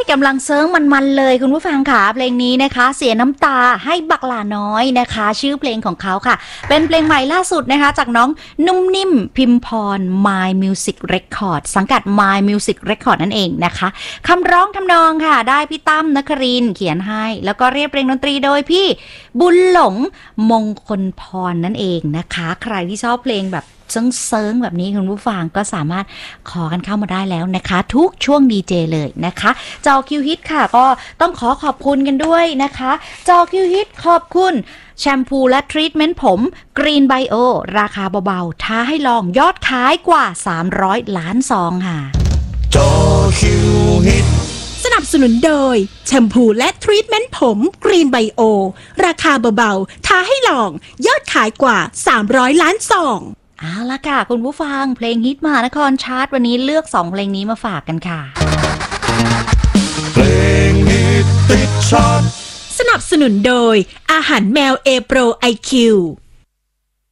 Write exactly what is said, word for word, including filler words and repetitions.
กำลังเซิร์งมันๆเลยคุณผู้ฟังค่ะเพลงนี้นะคะเสียน้ำตาให้บักหลาน้อยนะคะชื่อเพลงของเขาค่ะเป็นเพลงใหม่ล่าสุดนะคะจากน้องนุ่มนิ่มพิมพร My Music Record สังกัด My Music Record นั่นเองนะคะคำร้องทำนองค่ะได้พี่ตั้มนครินทร์เขียนให้แล้วก็เรียบเรียงดนตรีโดยพี่บุญหลงมงคลพรนั่นเองนะคะใครที่ชอบเพลงแบบเซิงๆแบบนี้คุณผู้ฟังก็สามารถขอกันเข้ามาได้แล้วนะคะทุกช่วงดีเจเลยนะคะจอคิวฮิตค่ะก็ต้องขอขอบคุณกันด้วยนะคะจอคิวฮิตขอบคุณแชมพูและทรีทเมนต์ผมกรีนไบโอราคาเบาๆท้าให้ลองยอดขายกว่าสามร้อยล้านซองค่ะจอคิวฮิตสนับสนุนโดยแชมพูและทรีทเมนต์ผมกรีนไบโอราคาเบาๆท้าให้ลองยอดขายกว่าสามร้อยล้านซองเอาละค่ะคุณผู้ฟังเพลงฮิตมหานครชาร์ตวันนี้เลือกสองเพลงนี้มาฝากกันค่ะเพลงฮิตติดชาร์ตสนับสนุนโดยอาหารแมวเอโปรไอคิว